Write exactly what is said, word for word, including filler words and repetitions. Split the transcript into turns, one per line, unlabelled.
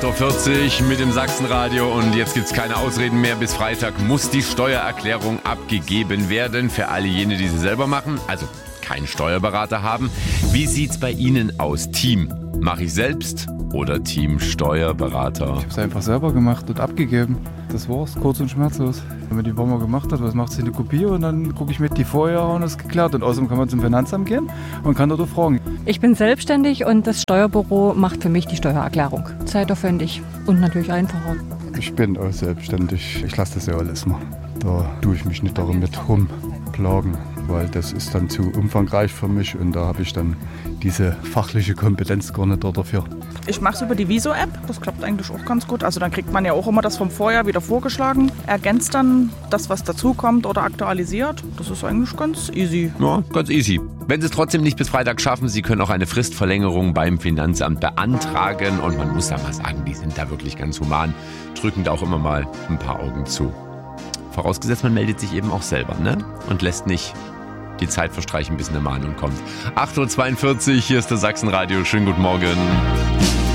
acht Uhr vierzig mit dem Sachsenradio und jetzt gibt's keine Ausreden mehr. Bis Freitag muss die Steuererklärung abgegeben werden für alle jene, die sie selber machen, also keinen Steuerberater haben. Wie sieht's bei Ihnen aus? Team, mache ich selbst oder Team Steuerberater?
Ich habe es einfach selber gemacht und abgegeben. Das war's, kurz und schmerzlos. Wenn man die Mama gemacht hat, was macht sie, eine Kopie und dann gucke ich mit die vorher und das ist geklärt. Und außerdem kann man zum Finanzamt gehen und kann dort fragen.
Ich bin selbstständig und das Steuerbüro macht für mich die Steuererklärung. Zeitaufwendig und natürlich einfacher.
Ich bin auch selbstständig. Ich lasse das ja alles mal. Da tue ich mich nicht darum mit rumplagen, weil das ist dann zu umfangreich für mich und da habe ich dann diese fachliche Kompetenz gar nicht dafür.
Ich mache es über die Wieso-App, das klappt eigentlich auch ganz gut. Also dann kriegt man ja auch immer das vom Vorjahr wieder vorgeschlagen, ergänzt dann das, was dazukommt oder aktualisiert. Das ist eigentlich ganz easy.
Ja, ganz easy. Wenn Sie es trotzdem nicht bis Freitag schaffen, Sie können auch eine Fristverlängerung beim Finanzamt beantragen und man muss da mal sagen, die sind da wirklich ganz human, drücken da auch immer mal ein paar Augen zu. Vorausgesetzt, man meldet sich eben auch selber, ne? Und lässt nicht die Zeit verstreichen, bis eine Mahnung kommt. acht Uhr zweiundvierzig, hier ist der Sachsenradio. Schönen guten Morgen.